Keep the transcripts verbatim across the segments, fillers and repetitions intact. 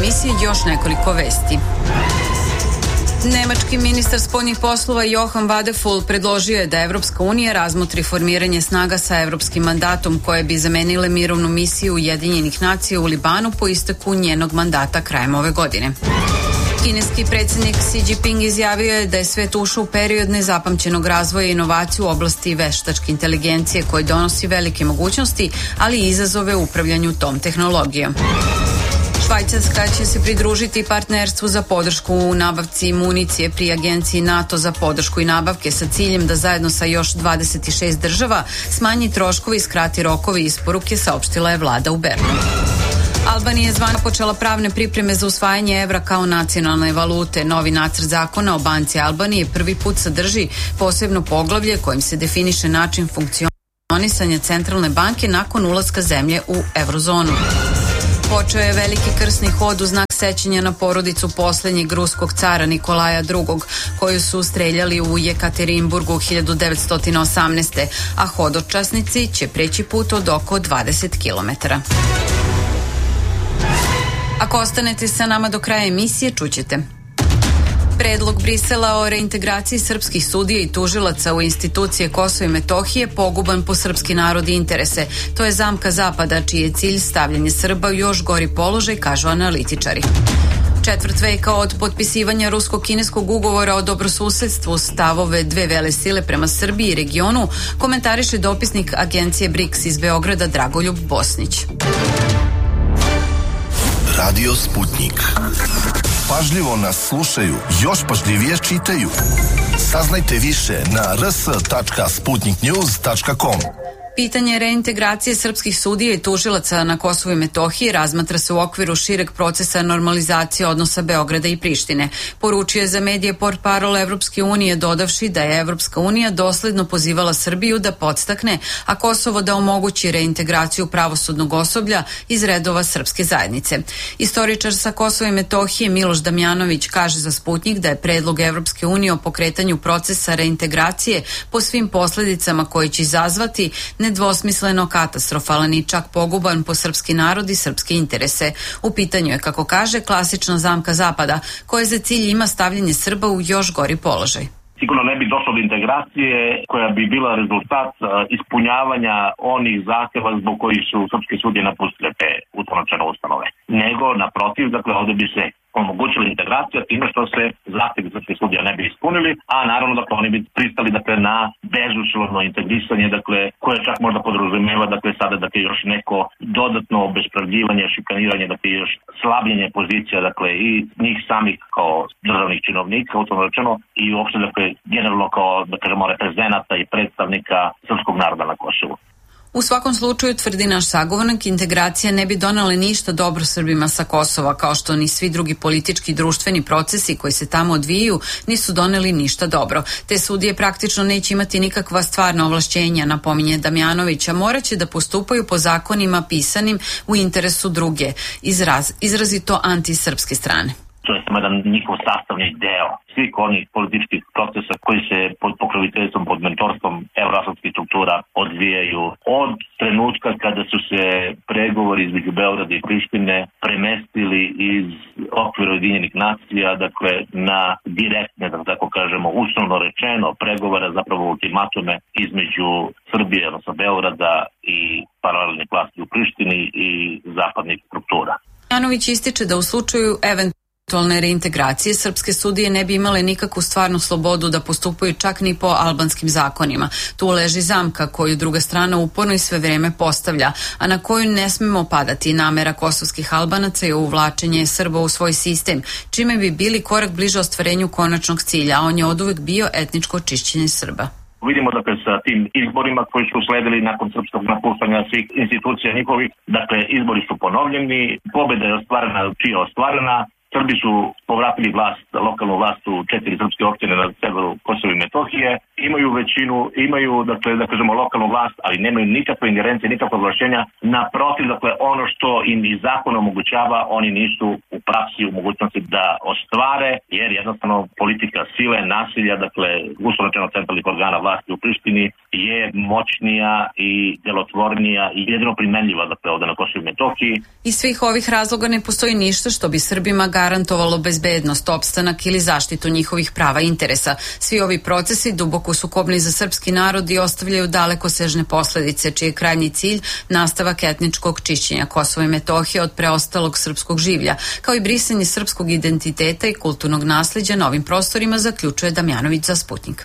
emisije još nekoliko vesti. Nemački ministar spoljnih poslova Johan Vadeful predložio je da Evropska unija razmotri formiranje snaga sa evropskim mandatom koje bi zamenile mirovnu misiju Ujedinjenih nacija u Libanu po isteku njenog mandata krajem ove godine. Kineski predsjednik Xi Jinping izjavio je da je svet ušao u period nezapamćenog razvoja i inovacije u oblasti veštačke inteligencije koji donosi velike mogućnosti, ali i izazove u upravljanju tom tehnologijom. Švajcarska će se pridružiti partnerstvu za podršku u nabavci municije pri agenciji NATO za podršku i nabavke sa ciljem da zajedno sa još dvadeset šest država smanji troškovi i skrati rokovi isporuke, saopštila je vlada u Bernu. Albanija je zvano počela pravne pripreme za usvajanje evra kao nacionalne valute. Novi nacrt zakona o banci Albanije prvi put sadrži posebno poglavlje kojim se definiše način funkcionisanja centralne banke nakon ulaska zemlje u eurozonu. Počeo je veliki krsni hod u znak sećanja na porodicu posljednjeg ruskog cara Nikolaja drugog, koju su streljali u Jekaterinburgu hiljadu devetsto osamnaeste. a hodočasnici će preći put od oko dvadeset kilometara. Ako ostanete sa nama do kraja emisije, čućete. Predlog Brisela o reintegraciji srpskih sudija i tužilaca u institucije Kosova i Metohije poguban po srpski narod i interese. To je zamka Zapada, čiji je cilj stavljanje Srba u još gori položaj, kažu analitičari. Četvrt veka od potpisivanja rusko-kineskog ugovora o dobrosusedstvu, stavove dve vele sile prema Srbiji i regionu komentariše dopisnik agencije BRICS iz Beograda Dragoljub Bosnić. Radio Sputnik. Pažljivo nas slušaju, još pažljivije čitaju. Saznajte više na r s tačka sputnik news tačka com. Pitanje reintegracije srpskih sudija i tužilaca na Kosovu i Metohiji razmatra se u okviru šireg procesa normalizacije odnosa Beograda i Prištine. Poručio je za medije portparol Evropske unije, dodavši da je Evropska unija dosledno pozivala Srbiju da podstakne, a Kosovo da omogući reintegraciju pravosudnog osoblja iz redova srpske zajednice. Istoričar sa Kosova i Metohije Miloš Damjanović kaže za Sputnik da je predlog Evropske unije o pokretanju procesa reintegracije po svim posledicama koje će izazvati nedvosmisleno katastrofalan i čak poguban po srpski narod i srpske interese. U pitanju je, kako kaže, klasična zamka Zapada, koja za cilj ima stavljanje Srba u još gori položaj. Sigurno ne bi došlo do integracije koja bi bila rezultat ispunjavanja onih zahteva zbog kojih su srpske sudije napustile te utonačene ustanove. Nego, naprotiv, dakle, ovdje bi se omogućila integracija time što se zahtjevi srpskih sudija ne bi ispunili, a naravno dakle oni bi pristali dakle na bezuslovno integrisanje, dakle koje čak možda podrazumijeva dakle sada dakle još neko dodatno obespravljivanje, šikaniranje, dakle još slabljenje pozicija dakle i njih samih kao državnih činovnika, utovno rečeno, i uopšte dakle generalno kao da kažemo reprezenata i predstavnika srpskog naroda na Kosovu. U svakom slučaju, tvrdi naš sagovornik, integracija ne bi donela ništa dobro Srbima sa Kosova, kao što ni svi drugi politički i društveni procesi koji se tamo odvijaju nisu doneli ništa dobro. Te sudije praktično neće imati nikakva stvarna ovlašćenja, napominje Damjanovića, moraće da postupaju po zakonima pisanim u interesu druge, izraz, izrazito antisrpske strane. To je samo jedan njihov sastavni deo svih onih političkih procesa koji se pod pokroviteljstvom, pod mentorstvom evroatlantskih struktura odvijaju od trenutka kada su se pregovori između Beograda i Prištine premestili iz okvira Ujedinjenih nacija, dakle na direktne, da tako kažemo, uslovno rečeno, pregovore, zapravo ultimatume između Srbije, odnosno Beograda i paralelnih vlasti u Prištini i zapadnih struktura. Janović ističe da u slučaju eventualno eventualne reintegracije srpske sudije ne bi imale nikakvu stvarnu slobodu da postupaju čak ni po albanskim zakonima. Tu leži zamka koju druga strana uporno i sve vreme postavlja, a na koju ne smemo padati. Namera kosovskih Albanaca je uvlačenje Srba u svoj sistem, čime bi bili korak bliže ostvarenju konačnog cilja, a on je oduvek bio etničko čišćenje Srba. Vidimo dakle sa tim izborima koji su sledili nakon srpskog napuštanja svih institucija njihovih, dakle izbori su ponovljeni, pobjeda je ostvarena, čija je ostvarena. Srbi su povratili vlast, lokalnu vlast u četiri srpske opštine na severu Kosova i Metohije, imaju većinu, imaju, dakle, da kažemo, lokalnu vlast, ali nemaju nikakve ingerencije, nikakve ovlašćenja. Naprotiv, dakle, ono što im i zakon omogućava, oni nisu u praksi u mogućnosti da ostvare, jer jednostavno politika sile, nasilja, dakle uslovno centralnih organa vlasti u Prištini je moćnija i djelotvornija i jedino primenljiva dakle ovde na Kosovu i Metohiji. Iz svih ovih razloga ne postoji ništa što bi Srbima garantovalo bezbednost, opstanak ili zaštitu njihovih prava i interesa. Svi ovi procesi duboko su kobni za srpski narod i ostavljaju dalekosežne posledice, čiji je krajnji cilj nastavak etničkog čišćenja Kosova i Metohije od preostalog srpskog življa, kao i brisanje srpskog identiteta i kulturnog nasleđa na ovim prostorima, zaključuje Damjanović za Sputnik.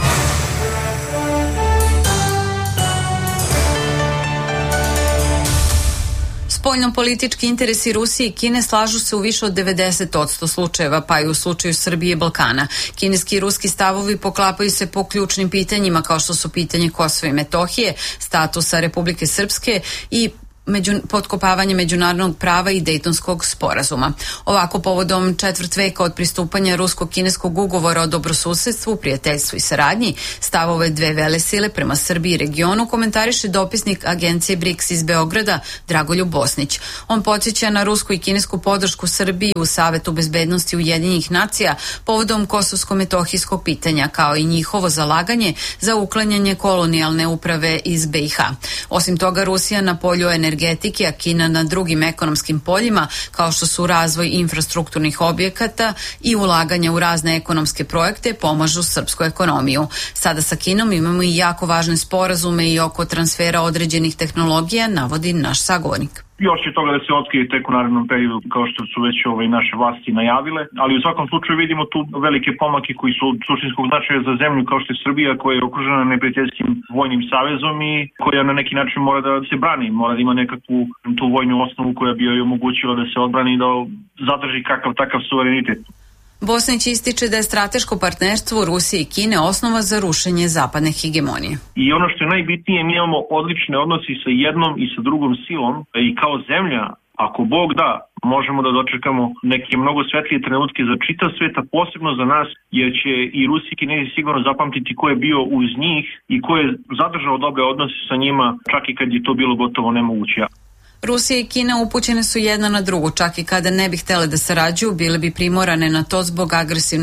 Spoljno-politički interesi Rusije i Kine slažu se u više od devedeset posto slučajeva, pa i u slučaju Srbije i Balkana. Kineski i ruski stavovi poklapaju se po ključnim pitanjima kao što su pitanje Kosova i Metohije, statusa Republike Srpske i Među, potkopavanje međunarodnog prava i Dejtonskog sporazuma. Ovako, povodom četvrt veka od pristupanja rusko-kineskog ugovora o dobrosusedstvu, prijateljstvu i saradnji, stavove dve velesile prema Srbiji i regionu komentariše dopisnik agencije BRICS iz Beograda Dragoljub Bosnić. On podsjeća na rusku i kinesku podršku Srbiji u Savetu bezbednosti Ujedinjenih nacija povodom kosovsko-metohijskog pitanja, kao i njihovo zalaganje za uklanjanje kolonijalne uprave iz B i H. Osim toga, Rusija na polju energetike, a Kina na drugim ekonomskim poljima, kao što su razvoj infrastrukturnih objekata i ulaganja u razne ekonomske projekte, pomažu srpsku ekonomiju. Sada sa Kinom imamo i jako važne sporazume i oko transfera određenih tehnologija, navodi naš sagovornik. Još je toga da se otkrije tek u narednom periodu, kao što su već ove naše vlasti najavile, ali u svakom slučaju vidimo tu velike pomake koji su od suštinskog značaja za zemlju kao što je Srbija, koja je okružena neprijateljskim vojnim savezom i koja na neki način mora da se brani, mora da ima nekakvu tu vojnu osnovu koja bi joj omogućila da se odbrani i da zadrži kakav takav suverenitet. Bosnić ističe da je strateško partnerstvo Rusije i Kine osnova za rušenje zapadne hegemonije. I ono što je najbitnije, mi imamo odlične odnosi sa jednom i sa drugom silom i kao zemlja, ako Bog da, možemo da dočekamo neke mnogo svetlije trenutke za čitav svet, a posebno za nas, jer će i Rusi i Kinezi sigurno zapamtiti ko je bio uz njih i ko je zadržao dobre odnose sa njima, čak i kad je to bilo gotovo nemoguće. Rusija i Kina upućene su jedna na drugu, čak i kada ne bi htjele da sarađuju, bile bi primorane na to zbog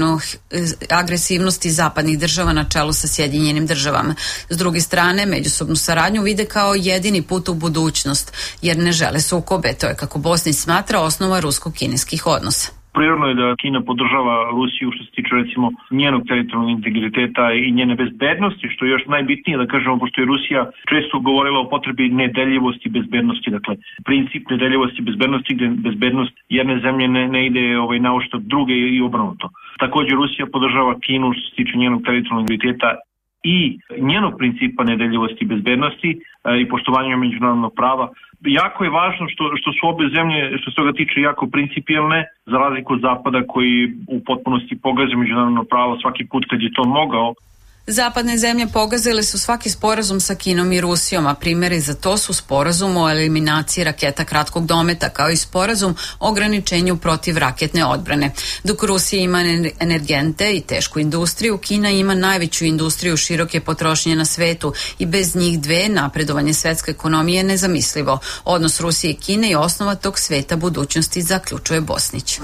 agresivnosti zapadnih država na čelu sa Sjedinjenim državama. S druge strane, međusobnu saradnju vide kao jedini put u budućnost, jer ne žele sukobe. To je, kako Bosnić smatra, osnova rusko-kineskih odnosa. Prirodno je da Kina podržava Rusiju što se tiče recimo njenog teritorijalnog integriteta i njene bezbednosti, što je još najbitnije da kažemo, pošto je Rusija često govorila o potrebi nedeljivosti i bezbednosti, dakle princip nedeljivosti i bezbednosti gdje bezbednost jedne zemlje ne, ne ide ovaj, na uštrb druge i obrnuto. Također Rusija podržava Kinu što se tiče njenog teritorijalnog integriteta i njenog principa nedeljivosti i bezbednosti e, i poštovanja međunarodnog prava. Jako je važno što, što su obe zemlje, što se toga tiče, jako principijelne, za razliku od Zapada koji u potpunosti pogađa međunarodno pravo svaki put kad je to mogao. Zapadne zemlje pogazile su svaki sporazum sa Kinom i Rusijom, a primjeri za to su sporazum o eliminaciji raketa kratkog dometa, kao i sporazum o ograničenju protiv raketne odbrane. Dok Rusija ima energente i tešku industriju, Kina ima najveću industriju široke potrošnje na svetu i bez njih dve napredovanje svetske ekonomije je nezamislivo. Odnos Rusije i Kine je osnova tog sveta budućnosti, zaključuje Bosnić.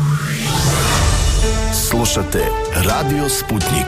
Slušate Radio Sputnik.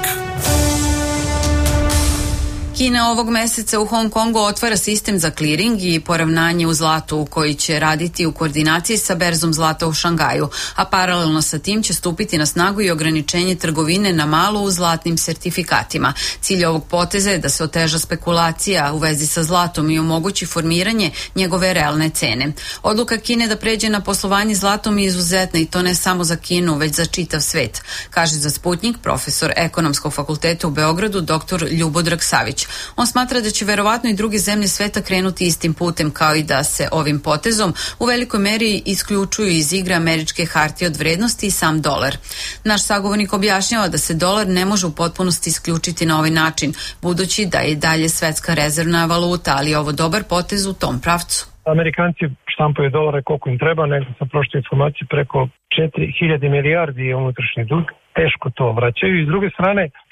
Kina ovog meseca u Hong Kongu otvara sistem za kliring i poravnanje u zlatu koji će raditi u koordinaciji sa berzom zlata u Šangaju, a paralelno sa tim će stupiti na snagu i ograničenje trgovine na malo u zlatnim sertifikatima. Cilj ovog poteza je da se oteža spekulacija u vezi sa zlatom i omogući formiranje njegove realne cene. Odluka Kine da pređe na poslovanje zlatom je izuzetna i to ne samo za Kinu, već za čitav svet, kaže za Sputnik profesor Ekonomskog fakulteta u Beogradu dr. Ljubodrag Savić. On smatra da će verovatno i druge zemlje sveta krenuti istim putem, kao i da se ovim potezom u velikoj meri isključuju iz igre američke hartije od vrednosti i sam dolar. Naš sagovornik objašnjava da se dolar ne može u potpunosti isključiti na ovaj način, budući da je dalje svetska rezervna valuta, ali je ovo dobar potez u tom pravcu. Amerikanci štampaju dolare koliko im treba, nego sam prošli informaciju preko četiri hiljade milijardi je unutrašnji dug, teško to vraćaju. I s druge strane,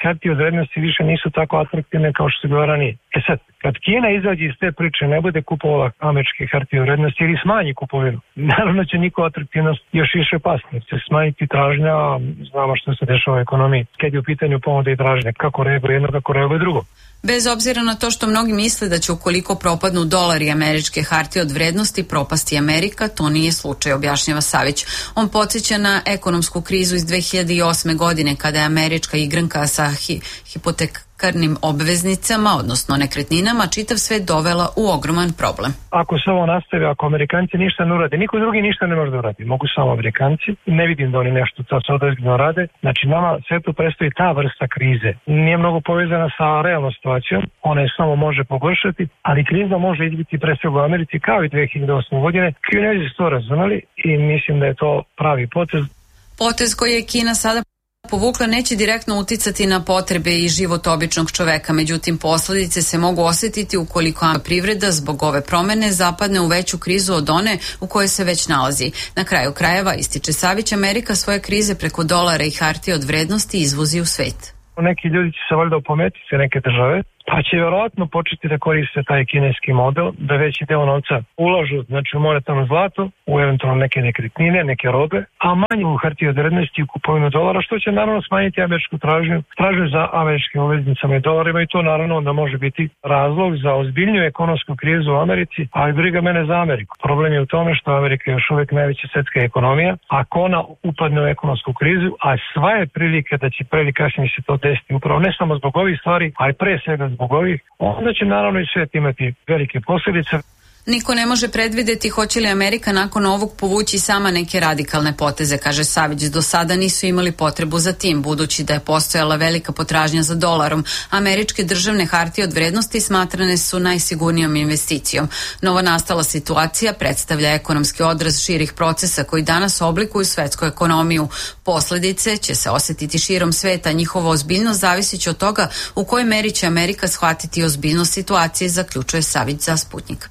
hartije od vrednosti više nisu tako atraktivne kao što su bile ranije. E sad, kad Kina izađe iz te priče, ne bude kupovala američke hartije od vrednosti ili smanji kupovinu, naravno će njihova atraktivnost još više pasti. Će smanjiti tražnja, znamo što se dešava u ekonomiji. Kad je u pitanju ponuda i tražnja, kako reaguje jedno, kako reaguje drugo. Bez obzira na to što mnogi misle da će ukoliko propadnu dolar i američke hartije od vrednosti propasti Amerika, to nije slučaj, objašnjava Savić. On podsjeća na ekonomsku krizu iz dve hiljade osme. godine kada je američka igranka sa hi, hipotekarnim obveznicama, odnosno nekretninama, čitav svet dovela u ogroman problem. Ako se ovo nastavi, ako Amerikanci ništa ne urade, niko drugi ništa ne može da uradi. Mogu samo Amerikanci. Ne vidim da oni nešto sad ozbiljno rade. Znači nama svetu predstoji ta vrsta krize. Nije mnogo povezana sa realnom situacijom. Ona je samo može pogoršati, ali kriza može izbiti pre svega u Americi kao i dve hiljade osme. godine. Kinezi su to razumeli i mislim da je to pravi potez. Potez koji je Kina sada povukla neće direktno uticati na potrebe i život običnog čoveka, međutim posljedice se mogu osjetiti ukoliko privreda zbog ove promene zapadne u veću krizu od one u kojoj se već nalazi. Na kraju krajeva, ističe Savić, Amerika svoje krize preko dolara i hartije od vrednosti izvozi u svet. Neki ljudi će se valjda opometiti, neke države, pa će vjerojatno početi da koriste taj kineski model, da veći deo novca ulažu, znači u monetarno zlato, u eventualno neke nekretnine, neke robe, a manje u hartije od vrednosti i u kupovinu dolara, što će naravno smanjiti američku tražnju, tražnju za američkim obveznicama i dolarima i to naravno onda može biti razlog za ozbiljnju ekonomsku krizu u Americi, ali briga mene za Ameriku. Problem je u tome što Amerika je još uvijek najveća svetska ekonomija, ako ona upadne u ekonomsku krizu, a sva je prilika da će pre ili kasnije se to desiti upravo ne samo zbog ovih stvari, ali pre svega zbog ovih, onda će naravno i svijet imati velike posljedice. Niko ne može predvideti hoće li Amerika nakon ovog povući sama neke radikalne poteze, kaže Savić. Do sada nisu imali potrebu za tim, budući da je postojala velika potražnja za dolarom. Američke državne hartije od vrednosti smatrane su najsigurnijom investicijom. Novo nastala situacija predstavlja ekonomski odraz širih procesa koji danas oblikuju svetsku ekonomiju. Posljedice će se osjetiti širom sveta, njihova ozbiljnost zavisići od toga u kojoj meri će Amerika shvatiti ozbiljnost situacije, zaključuje Savić za Sputnik.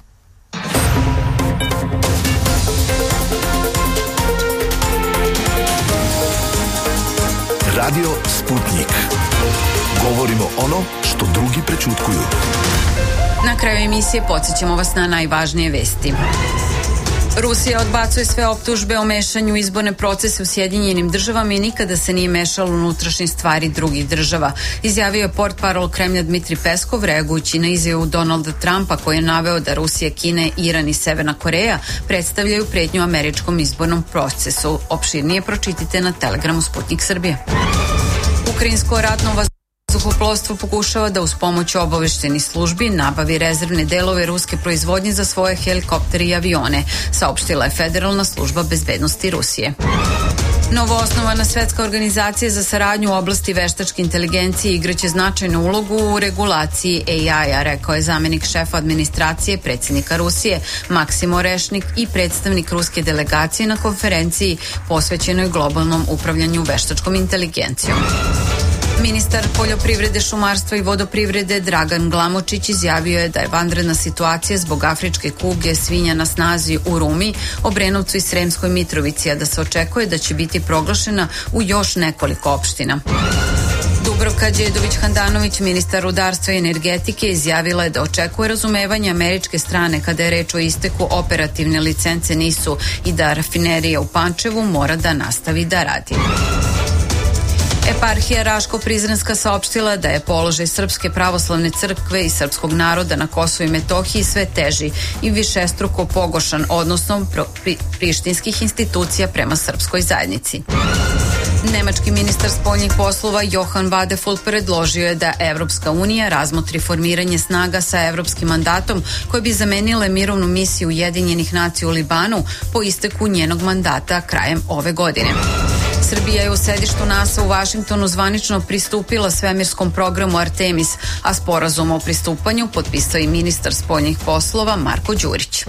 Radio Sputnik. Govorimo ono što drugi prećutkuju. Na kraju emisije podsjećamo vas na najvažnije vesti. Rusija odbacuje sve optužbe o mešanju u izborne procese u Sjedinjenim državama i nikada se nije mešala u unutrašnje stvari drugih država. Izjavio je portparol Kremlja Dmitri Peskov reagujući na izjavu Donalda Trumpa koji je naveo da Rusija, Kina, Iran i Severna Koreja predstavljaju pretnju američkom izbornom procesu. Opširnije pročitite na Telegramu Sputnik Srbije. Ukrajinsko ratno vazduhoplovstvo pokušava da uz pomoć obaveštenih službi nabavi rezervne delove ruske proizvodnje za svoje helikoptere i avione, saopštila je Federalna služba bezbednosti Rusije. Novoosnovana svetska organizacija za saradnju u oblasti veštačke inteligencije igraće značajnu ulogu u regulaciji A I-a, rekao je zamenik šefa administracije predsjednika Rusije Maksim Orešnik i predstavnik ruske delegacije na konferenciji posvećenoj globalnom upravljanju veštačkom inteligencijom. Ministar poljoprivrede, šumarstva i vodoprivrede Dragan Glamočić izjavio je da je vanredna situacija zbog afričke kuge svinja na snazi u Rumi, Obrenovcu i Sremskoj Mitrovici, a da se očekuje da će biti proglašena u još nekoliko opština. Dubravka Đedović-Handanović, ministar rudarstva i energetike, izjavila je da očekuje razumevanje američke strane kada je reč o isteku operativne licence NIS-u i da rafinerija u Pančevu mora da nastavi da radi. Eparhija Raško-Prizrenska saopštila da je položaj Srpske pravoslavne crkve i srpskog naroda na Kosovu i Metohiji sve teži i višestruko pogoršan odnosom pri, prištinskih institucija prema srpskoj zajednici. Nemački ministar spoljnih poslova Johan Vadeful predložio je da Evropska unija razmotri formiranje snaga sa evropskim mandatom koje bi zamenile mirovnu misiju Ujedinjenih nacija u Libanu po isteku njenog mandata krajem ove godine. Srbija je u sedištu NASA u Vašingtonu zvanično pristupila svemirskom programu Artemis, a sporazum o pristupanju potpisao i ministar spoljnih poslova Marko Đurić.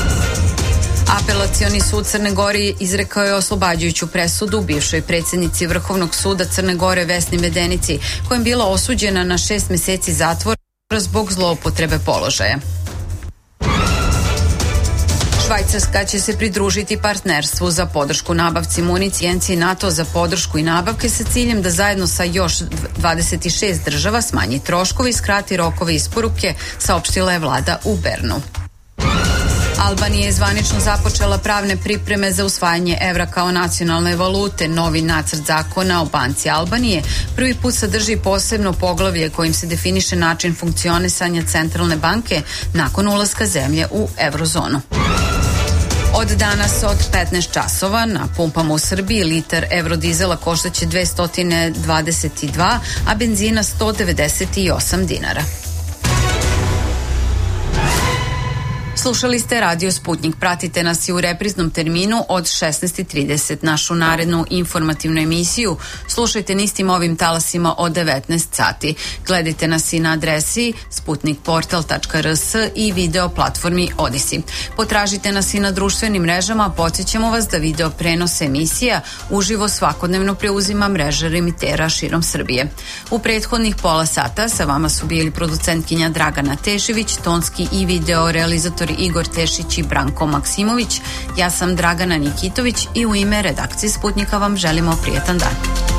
Apelacioni sud Crne Gore izrekao je oslobađajuću presudu bivšoj predsjednici Vrhovnog suda Crne Gore Vesni Medenici, kojom bila osuđena na šest mjeseci zatvora zbog zloupotrebe položaja. Švajcarska će se pridružiti partnerstvu za podršku nabavci municije NATO za podršku i nabavke sa ciljem da zajedno sa još dvadeset šest država smanji troškovi i skrati rokove isporuke, saopštila je vlada u Bernu. Albanija je zvanično započela pravne pripreme za usvajanje evra kao nacionalne valute. Novi nacrt zakona o banci Albanije prvi put sadrži posebno poglavlje kojim se definiše način funkcionisanja centralne banke nakon ulaska zemlje u eurozonu. Od danas od petnaest časova na pumpama u Srbiji litar eurodizela koštaće dvesta dvadeset dva, a benzina sto devedeset osam dinara. Slušali ste Radio Sputnik. Pratite nas i u repriznom terminu od šesnaest trideset. Našu narednu informativnu emisiju slušajte na istim ovim talasima od devetnaest sati. Gledajte nas i na adresi sputnikportal tačka r s i video platformi Odisi. Potražite nas i na društvenim mrežama. Podsjećamo vas da video prenos emisija uživo svakodnevno preuzima mreža remitera širom Srbije. U prethodnih pola sata sa vama su bili producentkinja Dragana Tešević, tonski i video realizatori Igor Tešić i Branko Maksimović. Ja sam Dragana Nikitović i u ime redakcije Sputnika vam želimo prijetan dan.